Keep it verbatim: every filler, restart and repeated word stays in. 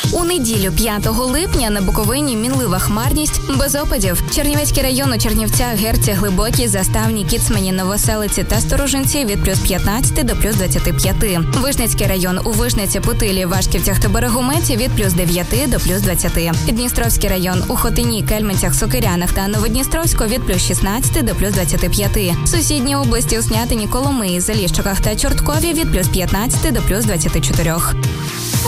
У неділю п'ятого липня на Буковині мінлива хмарність, без опадів. Чернівецький район у Чернівцях, Герці, Глибокій, Заставні, Кіцмані, Новоселиці та Сторожинці від плюс п'ятнадцять до плюс двадцять п'ять. Вишницький район у Вишниці, Путилі, Вашківцях та Берегометі від плюс дев'ять до плюс двадцять. Дністровський район у Хотині, Кельменцях, Сокирянах та Новодністровську від плюс шістнадцять до плюс двадцять п'ять. Сусідні області у Снятині, Коломиї, Заліщиках та Чорткові від плюс п'ятнадцять до плюс двадцять чотири.